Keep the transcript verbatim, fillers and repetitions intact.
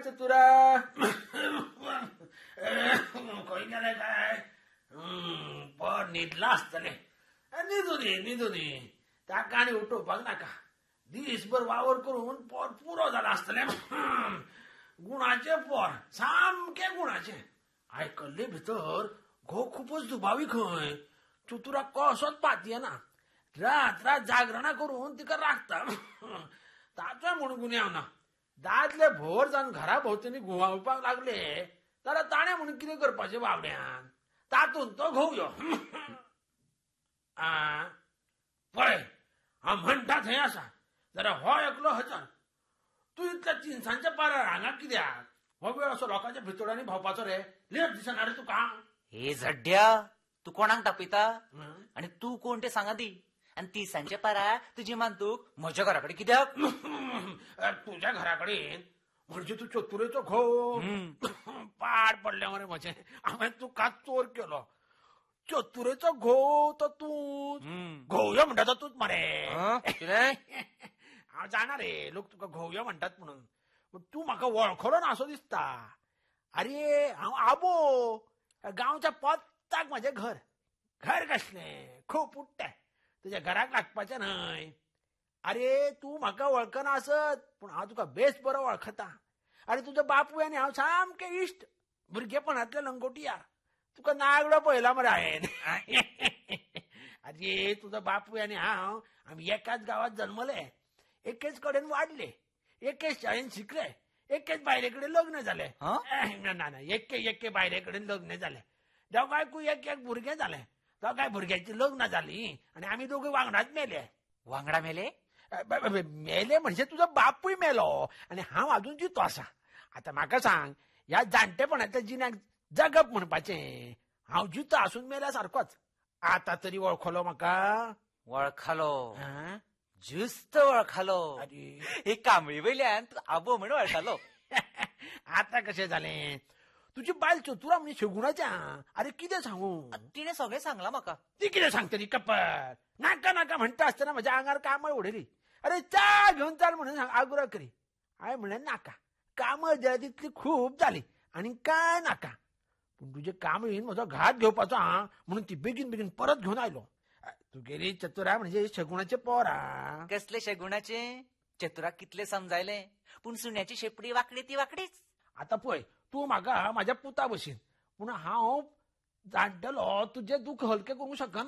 चतुरा खंय गेले काय पर न्हिदला आसतले न्हिदू दी न्हिदू दी ताका आनी उठोवपाक नाका दीसभर वावर करून पोर पुरो जाला आसतले गुणाचे पोर सामके गुणाचे आयकल्ले भितर घो खूपच दुबावी खंय चतुराक कसोच पात येना रात रात जागरणां करून तिका राखता ताचोय म्हूण गुन्यांव ना दादले भोर जावन घरा भोंवतणी घुंवावपाक लागले जाल्यार ताणें म्हणून कितें करपाचें बावड्यान तातूंत तो घोवयो आ पळय हांव म्हणटा थंय आसा जाल्यार हो एकलो हजर तूं इतल्या तिनसांच्या पारार हांगा कित्याक हो वेळ असो लोकांच्या भितोड्यांनी भोंवपाचो रे लेट दिसना रे तुका हे झड्ड्या तू कोणाक तापयता आणि तू कोण ते सांगा दी आणि तिसांच्या पारा तुजी मानतूक म्हज्या घरा कडेन कित्याक तुझ्या घरा कडेन म्हणजे तू चतुरेचो घोव पाड पडले मरे म्हजें हांवें तुका चोर केलो चतुरेचो घोव तो तूं घोवयो म्हणटा तो तूच मरे हांव जाणा रे लोक तुका घोवयो म्हणटात म्हणून पूण तूं म्हाका वळखलो ना असो दिसता आरे हांव आबो गांवच्या पोत्ताक म्हजें घर घर कसलें खूब उडटें तुज्या घराक लागपाचें न्हय आरे तूं म्हाका वळखना आसत पूण हांव तुका बेस बरो वळखता आरे तुजो बापूय आनी हांव सामके इश्ट भुरगेपणांतले लंगोटियार तुका नागडो पळयला मरे हांवें आरे तुजो बापूय आनी हांव आमी एकाच गांवांत जल्मले एकेच कडेन वाडले एकेच शाळेन शिकले एकेच बायले कडेन लग्न जालें ना ना एके एके बायले कडेन लग्न जालें दोगांयकूय एक एक भुरगें जालें दोगांय भुरग्यांची लग्न जालीं आनी आमी दोगूय वांगडाच मेले वांगडा मेले मेले म्हणजे तुजो बापूय मेलो आनी हांव अजून जितो आसा आतां म्हाका सांग ह्या जाणटेपणांतल्या जिण्याक जगप म्हणपाचें हांव जितो आसून मेल्या सारकोच आतां तरी वळखलो म्हाका वळखलो जुस्त वळखलो हे कांबळी वयल्यान तूं आबो म्हण वळखलो आतां कशें जालें तुजी बायल चतुरा म्हणजे शेगुणाच्या आरे कितें सांगू तिणें सगळें सांगलां म्हाका ती कितें सांगतली कपट नाका नाका म्हणटा आसतना म्हज्या आंगार कामळ उडयली अरे च्या घेवन चाल म्हणून आग्रह करी हांवें म्हणलें नाका कामळ जाय तितली खूब जाली आनी काय नाका पूण तुजे कामळीन म्हजो घात घेवपाचो आं म्हणून ती बेगीन बेगीन परत घेवन आयलो तुगेली चतुरा म्हणजे शेगुणाचे पोर आं कसले शेगुणाचे चतुराक कितले समजायलें पूण सुण्याची शेपडी वांकडी ती वांकडीच आतां पळय तूं म्हाका म्हाज्या पुता भशेन पूण हांव जाणटेलो तुजें दूख हलकें करूंक शकना